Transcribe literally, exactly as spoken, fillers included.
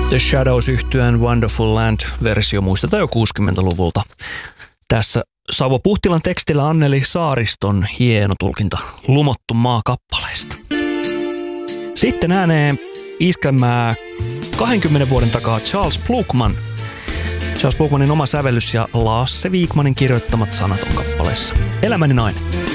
The Shadows-yhtyeen Wonderful Land-versio muistetaan jo kuusikymmentäluvulta. Tässä Savo Puhtilan tekstillä Anneli Saariston hieno tulkinta Lumottu maa -kappaleesta. Sitten ääneen iskelmää kahdenkymmenen vuoden takaa Charles Blukman. Charles Blukmanin oma sävellys ja Lasse Wikmanin kirjoittamat sanat on kappaleessa. Elämäni nainen.